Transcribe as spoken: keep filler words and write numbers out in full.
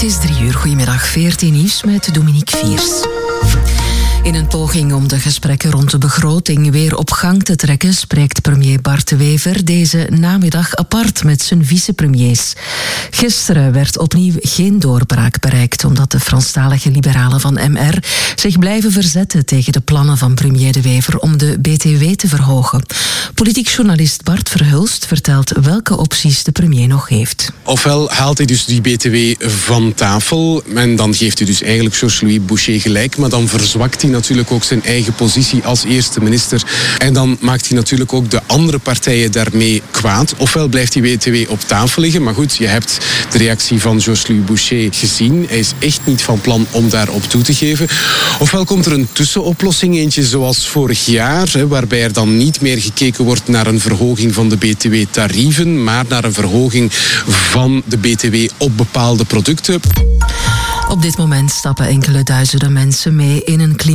Het is drie uur. Goedemiddag, veertien nieuws met Dominique Viers. In een poging om de gesprekken rond de begroting weer op gang te trekken, spreekt premier Bart De Wever deze namiddag apart met zijn vicepremiers. Gisteren werd opnieuw geen doorbraak bereikt, omdat de Franstalige liberalen van M R zich blijven verzetten tegen de plannen van premier De Wever om de B T W te verhogen. Politiek journalist Bart Verhulst vertelt welke opties de premier nog heeft. Ofwel haalt hij dus die B T W van tafel en dan geeft hij dus eigenlijk Georges-Louis Boucher gelijk, maar dan verzwakt hij natuurlijk ook zijn eigen positie als eerste minister. En dan maakt hij natuurlijk ook de andere partijen daarmee kwaad. Ofwel blijft die B T W op tafel liggen, maar goed, je hebt de reactie van Georges-Louis Boucher gezien. Hij is echt niet van plan om daarop toe te geven. Ofwel komt er een tussenoplossing, eentje zoals vorig jaar, waarbij er dan niet meer gekeken wordt naar een verhoging van de B T W-tarieven, maar naar een verhoging van de B T W op bepaalde producten. Op dit moment stappen enkele duizenden mensen mee in een kliniek